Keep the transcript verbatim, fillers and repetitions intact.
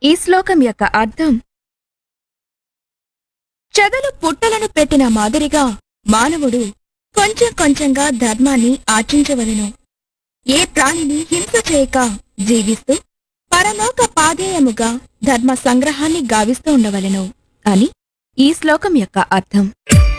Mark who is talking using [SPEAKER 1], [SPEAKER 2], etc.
[SPEAKER 1] ఈ శ్లోకం యొక్క అర్థం: చెదలు పుట్టలను పెట్టిన మాదిరిగా మానవుడు కొంచెం కొంచెంగా ధర్మాన్ని ఆచరించవలెను. ఏ ప్రాణిని హింస చేయక జీవిస్తూ పరలోక పాధేయముగా ధర్మ సంగ్రహాన్ని గావిస్తూ ఉండవలెను అని ఈ శ్లోకం యొక్క అర్థం.